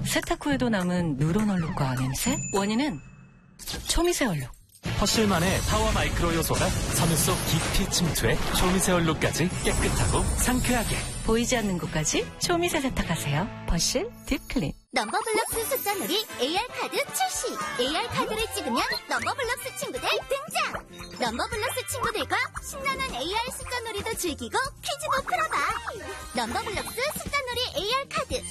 세탁 후에도 남은 누런 얼룩과 냄새? 원인은 초미세 얼룩. 퍼실만의 파워 마이크로 요소가 섬유 속 깊이 침투해 초미세 얼룩까지 깨끗하고 상쾌하게. 보이지 않는 곳까지 초미세 세탁하세요. 퍼실 딥클린. 넘버블럭스 숫자놀이 AR카드 출시! AR카드를 찍으면 넘버블럭스 친구들 등장! 넘버블럭스 친구들과 신나는 AR 숫자놀이도 즐기고 퀴즈도 풀어봐! 넘버블럭스 숫자놀이 AR카드